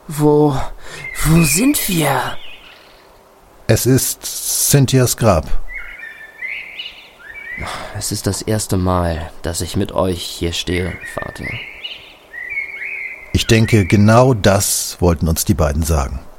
Wo sind wir? Es ist Cynthias Grab. Es ist das erste Mal, dass ich mit euch hier stehe, Vater. Ich denke, genau das wollten uns die beiden sagen.